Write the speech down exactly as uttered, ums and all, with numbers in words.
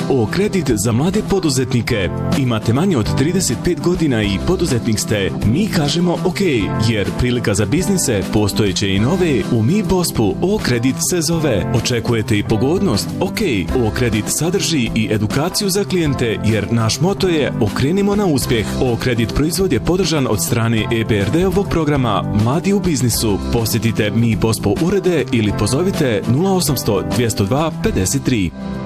O kredit za mlade poduzetnike. Imate manje od trideset pet godina i poduzetnik ste? Mi kažemo ok, jer prilika za biznise postojeće i nove u Mi Bospu O kredit se zove. Očekujete i pogodnost? Ok, O kredit sadrži i edukaciju za klijente, jer naš moto je okrenimo na uspjeh. O kredit proizvod je podržan od strane E B R D-ovog programa Mladi u biznisu. Posjetite Mi Bospo urede ili pozovite nula osam sto dvjesto dva pedeset tri.